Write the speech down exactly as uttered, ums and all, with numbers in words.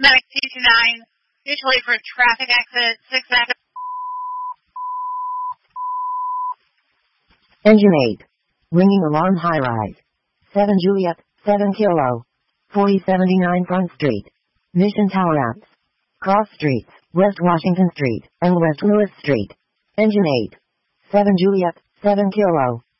Medic T two nine, usually for traffic exit six Echo. Engine eight. Ringing alarm high rise. seven Juliet, seven Kilo. forty seventy-nine Front Street. Mission Tower Apps. Cross Streets, West Washington Street, and West Lewis Street. Engine eight. seven Juliet, seven Kilo.